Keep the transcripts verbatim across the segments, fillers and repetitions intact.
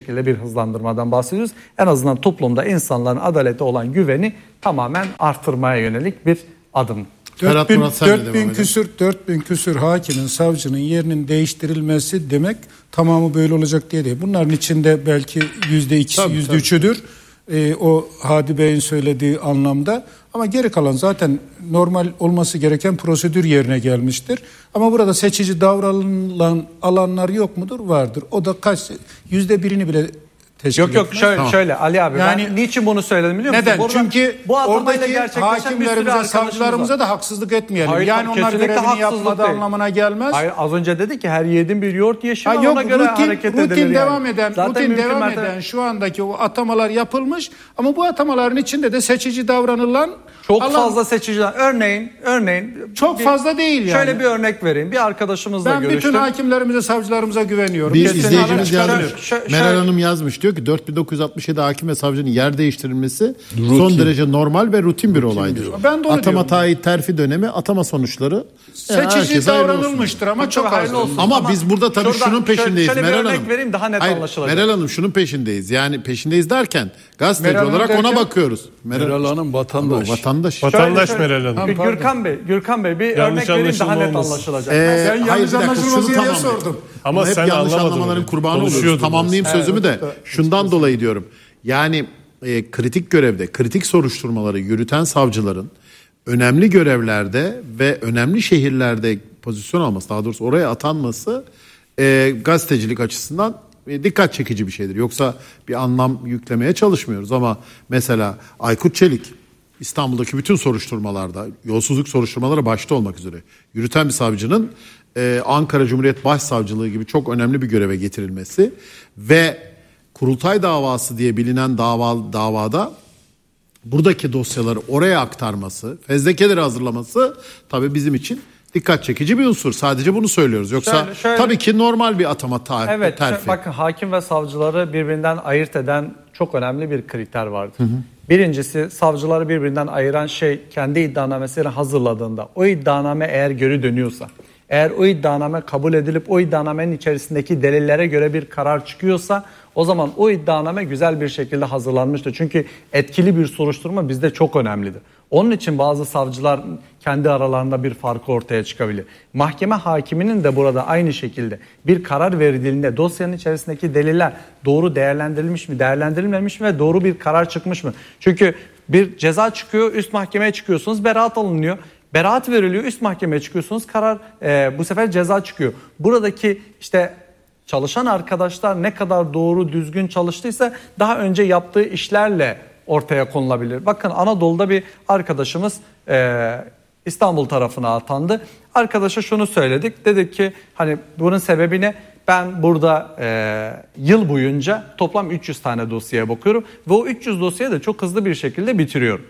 şekilde bir hızlandırmadan bahsediyoruz. En azından toplumda insanların adalete olan güveni tamamen artırmaya yönelik bir adım. dört bin, dört bin küsür dört bin küsür hakimin, savcının yerinin değiştirilmesi demek tamamı böyle olacak diye değil. Bunların içinde belki yüzde ikisi, yüzde üçüdür. Ee, o Hadi Bey'in söylediği anlamda. Ama geri kalan zaten normal olması gereken prosedür yerine gelmiştir. Ama burada seçici davranılan alanlar yok mudur? Vardır. O da kaç yüzde birini bile teşkil Yok yok etmez. şöyle, Tamam. şöyle Ali abi yani, ben niçin bunu söyledim biliyor musun? Neden? Burada, Çünkü bu oradaki hakimlerimize, savcılarımıza da haksızlık etmeyelim. Hayır, yani onlar görevini yapmadığı değil. anlamına gelmez. Hayır, az önce dedi ki her yiğidin bir yoğurt yeşili ona yok, göre rutin, hareket rutin edilir. devam yani. eden, Zaten rutin devam mertebe... eden şu andaki o atamalar yapılmış ama bu atamaların içinde de seçici davranılan çok alan, fazla seçiciler. Örneğin, örneğin çok bir, fazla değil yani. Şöyle bir örnek vereyim. Bir arkadaşımızla ben görüştüm. Ben bütün hakimlerimize, savcılarımıza güveniyorum. Bir izleyicimiz yazmış. Şöyle, Meral Hanım yazmış. Diyor ki dört bin dokuz yüz altmış yedi hakim ve savcının yer değiştirilmesi rutin. son derece normal ve rutin bir rutin olaydır. Ben de atama tayit terfi dönemi, atama sonuçları seçici yani davranılmıştır ama çok, çok hayırlı olsun. Ama, ama biz burada tabii şunun peşindeyiz şöyle, şöyle Meral bir örnek Hanım. vereyim daha net Hayır, anlaşılacak. Meral Hanım şunun peşindeyiz. Yani peşindeyiz derken gazeteci Meral olarak derken, ona bakıyoruz. Meral, Meral Hanım vatandaş. Vatandaş. Vatandaş şöyle, Meral Hanım. Gürkan Bey, Gürkan Bey bir yanlış örnek vereyim daha net anlaşılacak. Ee, ben yanlış anlaşılması diye sordum. Ama hep yanlış anlamaların kurbanı oluyoruz. Tamamlayayım evet, sözümü de evet, şundan evet. dolayı diyorum. Yani e, kritik görevde, kritik soruşturmaları yürüten savcıların önemli görevlerde ve önemli şehirlerde pozisyon alması, daha doğrusu oraya atanması e, gazetecilik açısından e, dikkat çekici bir şeydir. Yoksa bir anlam yüklemeye çalışmıyoruz ama mesela Aykut Çelik İstanbul'daki bütün soruşturmalarda, yolsuzluk soruşturmaları başta olmak üzere yürüten bir savcının e, Ankara Cumhuriyet Başsavcılığı gibi çok önemli bir göreve getirilmesi ve Kurultay davası diye bilinen dava, davada buradaki dosyaları oraya aktarması, fezlekeleri hazırlaması tabii bizim için dikkat çekici bir unsur. Sadece bunu söylüyoruz. Yoksa şöyle, şöyle, tabii ki normal bir atama tar- evet, terfi. Evet bakın hakim ve savcıları birbirinden ayırt eden çok önemli bir kriter vardır. Hı hı. Birincisi savcıları birbirinden ayıran şey kendi iddianamesini hazırladığında o iddianame eğer geri dönüyorsa, eğer o iddianame kabul edilip o iddianamenin içerisindeki delillere göre bir karar çıkıyorsa o zaman o iddianame güzel bir şekilde hazırlanmıştır. Çünkü etkili bir soruşturma bizde çok önemlidir. Onun için bazı savcılar kendi aralarında bir farkı ortaya çıkabilir. Mahkeme hakiminin de burada aynı şekilde bir karar verildiğinde dosyanın içerisindeki deliller doğru değerlendirilmiş mi, değerlendirilmemiş mi ve doğru bir karar çıkmış mı? Çünkü bir ceza çıkıyor, üst mahkemeye çıkıyorsunuz, beraat alınıyor. Beraat veriliyor, üst mahkemeye çıkıyorsunuz, karar e, bu sefer ceza çıkıyor. Buradaki işte çalışan arkadaşlar ne kadar doğru düzgün çalıştıysa daha önce yaptığı işlerle ortaya konulabilir. Bakın Anadolu'da bir arkadaşımız e, İstanbul tarafına atandı. Arkadaşa şunu söyledik. Dedik ki hani bunun sebebi ne? Ben burada e, yıl boyunca toplam üç yüz tane dosyaya bakıyorum. Ve o üç yüz dosyayı da çok hızlı bir şekilde bitiriyorum.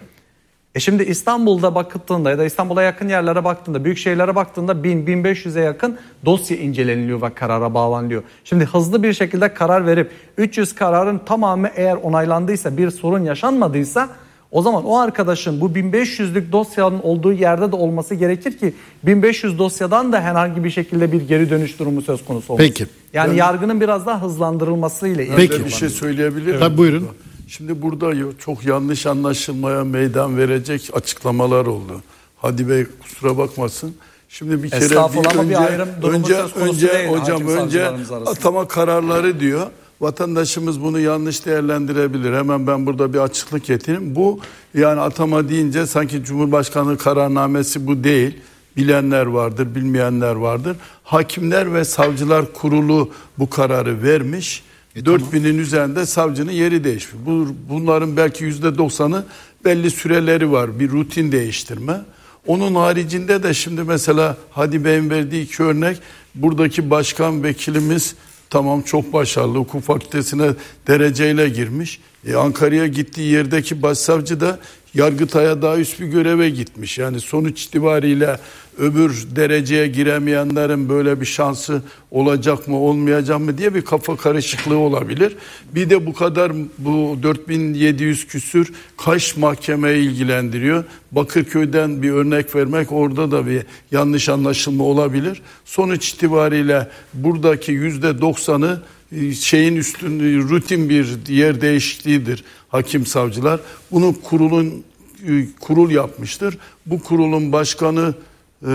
E şimdi İstanbul'da baktığında ya da İstanbul'a yakın yerlere baktığında, büyük şehirlere baktığında bin bin beş yüze yakın dosya inceleniliyor ve karara bağlanıyor. Şimdi hızlı bir şekilde karar verip üç yüz kararın tamamı eğer onaylandıysa, bir sorun yaşanmadıysa o zaman o arkadaşın bu bin beş yüzlük dosyanın olduğu yerde de olması gerekir ki bin beş yüz dosyadan da herhangi bir şekilde bir geri dönüş durumu söz konusu olmasın. Peki. Yani ben, yargının biraz daha hızlandırılmasıyla ilgili. Peki. Bir şey söyleyebilir miyim? Tabii buyurun. Şimdi burada çok yanlış anlaşılmaya meydan verecek açıklamalar oldu. Hadi Bey kusura bakmasın. Şimdi bir kere bir önce, bir ayrım önce, önce değil, hocam önce atama kararları diyor. Vatandaşımız bunu yanlış değerlendirebilir. Hemen ben burada bir açıklık getireyim. Bu yani atama deyince sanki Cumhurbaşkanlığı kararnamesi bu değil. Bilenler vardır, bilmeyenler vardır. Hakimler ve Savcılar Kurulu bu kararı vermiş. E, dört binin tamam. üzerinde savcının yeri değişmiş. Bu, bunların belki yüzde doksanı belli süreleri var. Bir rutin değiştirme. Onun haricinde de şimdi mesela Hadi Bey'in verdiği iki örnek. Buradaki başkan vekilimiz tamam çok başarılı. Hukuk fakültesine dereceyle girmiş. E, Ankara'ya gittiği yerdeki başsavcı da Yargıtay'a daha üst bir göreve gitmiş. Yani sonuç itibariyle öbür dereceye giremeyenlerin böyle bir şansı olacak mı olmayacak mı diye bir kafa karışıklığı olabilir. Bir de bu kadar bu dört bin yedi yüz küsür kaç mahkemeyi ilgilendiriyor. Bakırköy'den bir örnek vermek orada da bir yanlış anlaşılma olabilir. Sonuç itibariyle buradaki yüzde doksanı şeyin üstünde rutin bir yer değişikliğidir hakim savcılar. Bunu kurulun kurul yapmıştır. Bu kurulun başkanı e,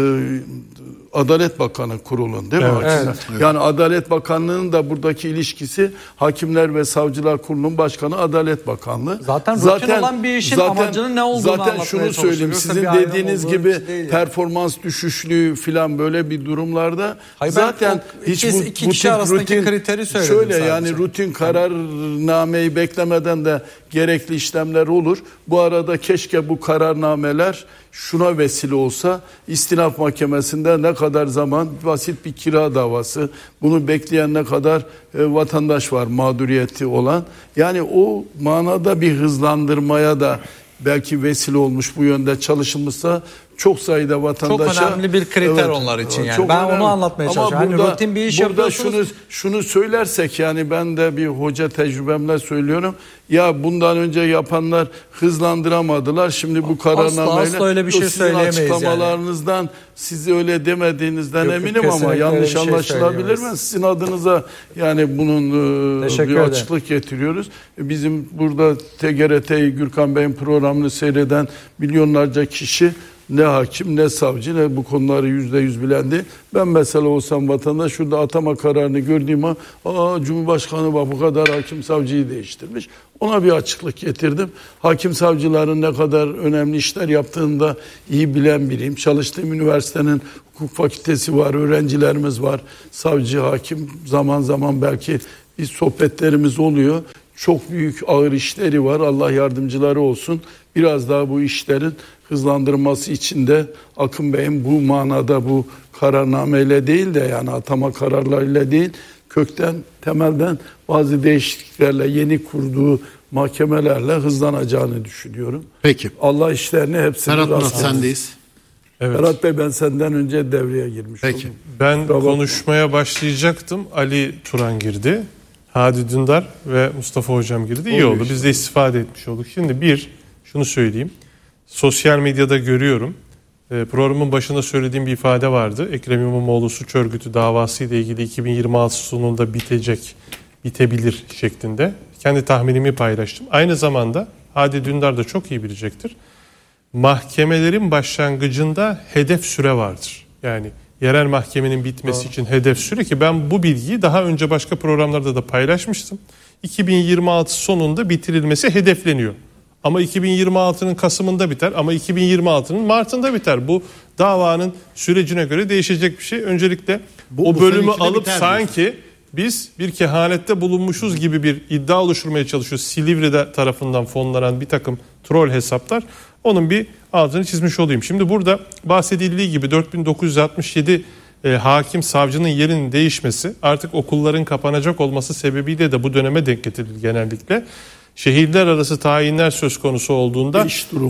Adalet Bakanı kurulun değil mi? Evet, evet. Yani Adalet Bakanlığı'nın da buradaki ilişkisi Hakimler ve Savcılar Kurulu'nun başkanı Adalet Bakanlığı. Zaten rutin olan bir işin zaten, amacının ne olduğunu zaten şunu söyleyeyim. Sizin dediğiniz gibi performans yani. düşüşlüğü falan böyle bir durumlarda Hayır, zaten o, hiç iki, bu iki kişi arasındaki rutin, kriteri söyledim şöyle sadece. Yani rutin kararnameyi beklemeden de gerekli işlemler olur. Bu arada keşke bu kararnameler şuna vesile olsa, istinaf mahkemesinde ne kadar zaman basit bir kira davası, bunu bekleyen ne kadar e, vatandaş var mağduriyeti olan. Yani o manada bir hızlandırmaya da belki vesile olmuş, bu yönde çalışılmışsa çok sayıda vatandaşa. Çok önemli bir kriter evet, onlar için yani. Ben önemli. Onu anlatmaya çalışıyorum. Ama burada, hani rutin bir iş burada yapıyorsunuz. şunu, şunu söylersek, yani ben de bir hoca tecrübemle söylüyorum. Ya bundan önce yapanlar hızlandıramadılar. Şimdi bu kararnameyle asla, asla öyle bir şey söyleyemeyiz açıklamalarınızdan yani. Sizi öyle demediğinizden yok, eminim ama yanlış şey anlaşılabilir mi? Sizin adınıza yani bunun Teşekkür bir ederim. açıklık getiriyoruz. Bizim burada T G R T Gürkan Bey'in programını seyreden milyonlarca kişi ne hakim ne savcı ne bu konuları yüzde yüz bilendi. Ben mesela olsam vatandaş şurada atama kararını gördüğüm an aa Cumhurbaşkanı bak bu kadar hakim savcıyı değiştirmiş. Ona bir açıklık getirdim. Hakim savcıların ne kadar önemli işler yaptığını da iyi bilen biriyim. Çalıştığım üniversitenin hukuk fakültesi var, öğrencilerimiz var. Savcı, hakim zaman zaman belki bir sohbetlerimiz oluyor. Çok büyük ağır işleri var. Allah yardımcıları olsun. Biraz daha bu işlerin hızlandırılması için de Akın Bey'in bu manada bu kararnameyle değil de yani atama kararlarıyla değil kökten temelden bazı değişikliklerle yeni kurduğu mahkemelerle hızlanacağını düşünüyorum. Peki. Allah işlerini hepsini Ferhat Murat sendeyiz. Evet. Ferhat Bey ben senden önce devreye girmiş Peki. oldum. Ben Bravo. konuşmaya başlayacaktım. Ali Turan girdi. Hadi Dündar ve Mustafa Hocam girdi. İyi oldu. Işte. Biz de istifade etmiş olduk. Şimdi bir, şunu söyleyeyim. Sosyal medyada görüyorum. E, programın başında söylediğim bir ifade vardı. Ekrem İmamoğlu suç örgütü davası ile ilgili iki bin yirmi altı sonunda bitecek, bitebilir şeklinde. Kendi tahminimi paylaştım. Aynı zamanda Hadi Dündar da çok iyi bilecektir. Mahkemelerin başlangıcında hedef süre vardır. Yani yerel mahkemenin bitmesi Doğru. için hedef süre, ki ben bu bilgiyi daha önce başka programlarda da paylaşmıştım. iki bin yirmi altı sonunda bitirilmesi hedefleniyor. Ama iki bin yirmi altının Kasım'ında biter ama iki bin yirmi altının Mart'ında biter. Bu davanın sürecine göre değişecek bir şey. Öncelikle bu, o bölümü alıp sanki diyorsun. Biz bir kehanette bulunmuşuz gibi bir iddia oluşturmaya çalışıyoruz. Silivri'de tarafından fonlanan bir takım troll hesaplar. Onun bir altını çizmiş olayım. Şimdi burada bahsedildiği gibi dört bin dokuz yüz altmış yedi e, hakim savcının yerinin değişmesi, artık okulların kapanacak olması sebebiyle de bu döneme denk getirilir genellikle. Şehirler arası tayinler söz konusu olduğunda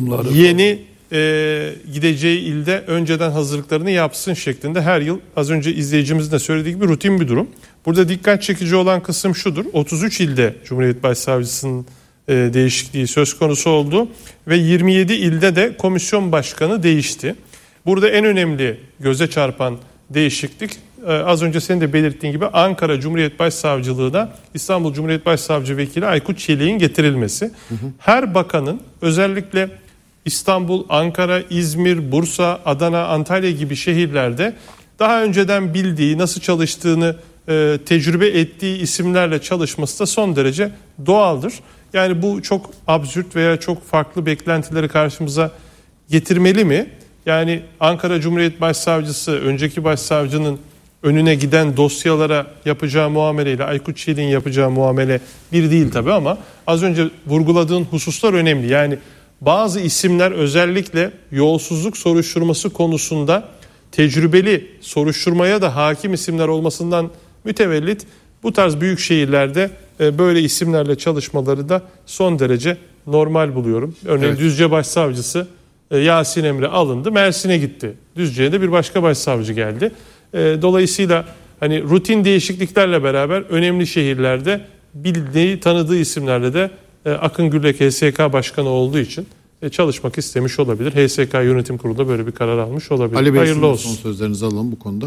yeni e, gideceği ilde önceden hazırlıklarını yapsın şeklinde her yıl, az önce izleyicimizin de söylediği gibi, rutin bir durum. Burada dikkat çekici olan kısım şudur. otuz üç ilde Cumhuriyet Başsavcısının e, değişikliği söz konusu oldu ve yirmi yedi ilde de komisyon başkanı değişti. Burada en önemli göze çarpan değişiklik, e, az önce senin de belirttiğin gibi Ankara Cumhuriyet Başsavcılığı'na İstanbul Cumhuriyet Başsavcı Vekili Aykut Çelik'in getirilmesi. Hı hı. Her bakanın, özellikle İstanbul, Ankara, İzmir, Bursa, Adana, Antalya gibi şehirlerde daha önceden bildiği, nasıl çalıştığını e, tecrübe ettiği isimlerle çalışması da son derece doğaldır. Yani bu çok absürt veya çok farklı beklentileri karşımıza getirmeli mi? Yani Ankara Cumhuriyet Başsavcısı önceki başsavcının önüne giden dosyalara yapacağı muameleyle Aykut Çelik'in yapacağı muamele bir değil tabii, ama az önce vurguladığın hususlar önemli. Yani bazı isimler özellikle yolsuzluk soruşturması konusunda tecrübeli, soruşturmaya da hakim isimler olmasından mütevellit bu tarz büyük şehirlerde böyle isimlerle çalışmaları da son derece normal buluyorum. Örneğin evet. Düzce Başsavcısı Yasin Emre alındı, Mersin'e gitti. Düzce'ye de bir başka başsavcı geldi. Dolayısıyla hani rutin değişikliklerle beraber önemli şehirlerde bildiği, tanıdığı isimlerle de Akın Gürlek H S K Başkanı olduğu için çalışmak istemiş olabilir. H S K Yönetim Kurulu da böyle bir karar almış olabilir. Ali Bey, hayırlı olsun. Son sözlerinizi alalım bu konuda.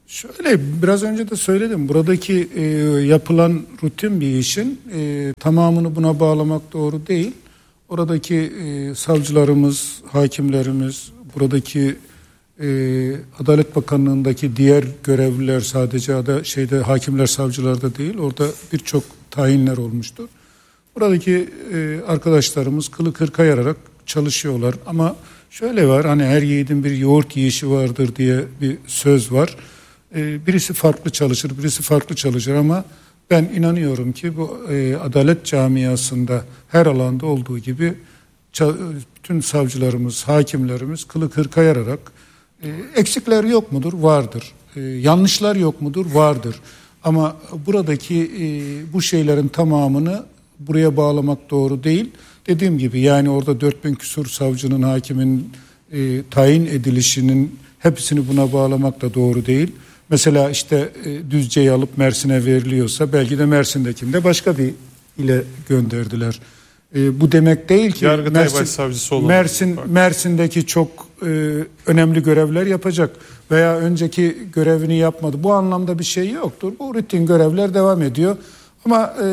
Şöyle biraz önce de söyledim. Buradaki e, yapılan rutin bir işin e, tamamını buna bağlamak doğru değil. Oradaki e, savcılarımız, hakimlerimiz, buradaki e, Adalet Bakanlığı'ndaki diğer görevliler sadece ada şeyde hakimler, savcılarda değil. Orada birçok tayinler olmuştur. Buradaki e, arkadaşlarımız kılı kırka yararak çalışıyorlar. Ama şöyle var, hani her yiğidin bir yoğurt yiyişi vardır diye bir söz var. E, birisi farklı çalışır, birisi farklı çalışır ama ben inanıyorum ki bu e, adalet camiasında her alanda olduğu gibi bütün savcılarımız, hakimlerimiz kılı kırka yararak e, eksikler yok mudur? Vardır. E, yanlışlar yok mudur? Vardır. Ama buradaki e, bu şeylerin tamamını buraya bağlamak doğru değil. Dediğim gibi yani orada dört bin küsur savcının, hakimin e, tayin edilişinin hepsini buna bağlamak da doğru değil. Mesela işte e, Düzce'yi alıp Mersin'e veriliyorsa belki de Mersin'dekinde başka bir ile gönderdiler. E, bu demek değil ki Yargıtay Mersin, Başsavcısı olan Mersin, Mersin'deki çok e, önemli görevler yapacak veya önceki görevini yapmadı. Bu anlamda bir şey yoktur. Bu rutin görevler devam ediyor. Ama e,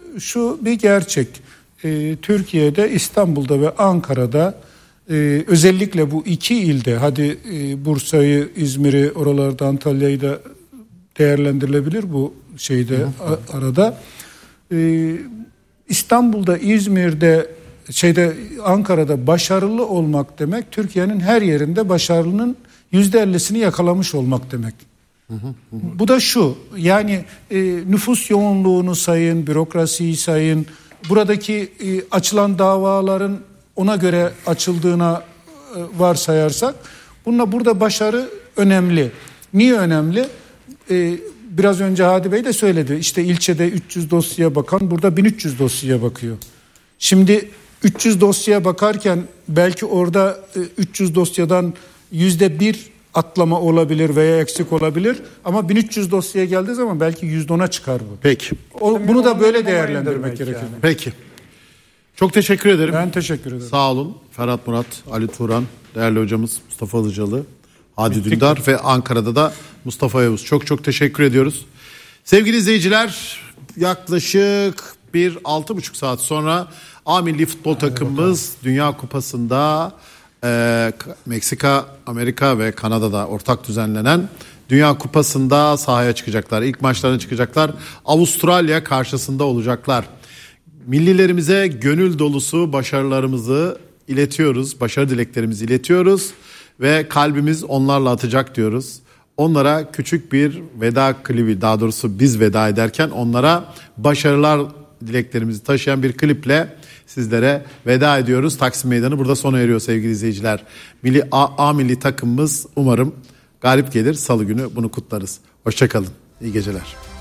şu bir gerçek. E, Türkiye'de, İstanbul'da ve Ankara'da e, özellikle bu iki ilde, hadi e, Bursa'yı, İzmir'i, oralarda Antalya'yı da değerlendirilebilir bu şeyde a, arada. E, İstanbul'da, İzmir'de, şeyde Ankara'da başarılı olmak demek, Türkiye'nin her yerinde başarının yüzde ellisini yakalamış olmak demek. Hı hı hı. Bu da şu, yani e, nüfus yoğunluğunu sayın, bürokrasiyi sayın, buradaki e, açılan davaların ona göre açıldığına e, varsayarsak, bununla burada başarı önemli. Niye önemli? E, biraz önce Hadi Bey de söyledi, işte ilçede üç yüz dosyaya bakan burada bin üç yüz dosyaya bakıyor. Şimdi üç yüz dosyaya bakarken belki orada e, üç yüz dosyadan yüzde bir atlama olabilir veya eksik olabilir ama bin üç yüz dosyaya geldiği zaman belki yüzde ona çıkar bu. Peki. O, bunu da böyle değerlendirmek gerekiyor. Yani. Peki. Çok teşekkür ederim. Ben teşekkür ederim. Sağ olun. Ferhat Murat, Ali Turan, değerli hocamız Mustafa Ilıcalı, Hadi Dündar ve Ankara'da da Mustafa Yavuz. Çok çok teşekkür ediyoruz. Sevgili izleyiciler, yaklaşık bir altı buçuk saat sonra A Milli Futbol takımımız Dünya Kupası'nda Ee, Meksika, Amerika ve Kanada'da ortak düzenlenen Dünya Kupası'nda sahaya çıkacaklar. İlk maçlarına çıkacaklar. Avustralya karşısında olacaklar. Millilerimize gönül dolusu başarılarımızı iletiyoruz. Başarı dileklerimizi iletiyoruz. Ve kalbimiz onlarla atacak diyoruz. Onlara küçük bir veda klibi, daha doğrusu biz veda ederken onlara başarılar dileklerimizi taşıyan bir kliple sizlere veda ediyoruz. Taksim Meydanı burada sona eriyor sevgili izleyiciler. Milli A, A milli takımımız umarım galip gelir. Salı günü bunu kutlarız. Hoşça kalın. İyi geceler.